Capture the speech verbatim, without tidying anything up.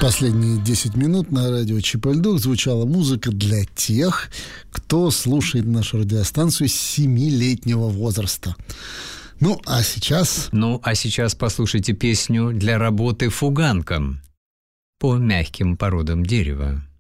Последние десять минут на радио Чип-Эль-Дух звучала музыка для тех, кто слушает нашу радиостанцию с семилетнего возраста. Ну, а сейчас... Ну, а сейчас послушайте песню для работы фуганком по мягким породам дерева.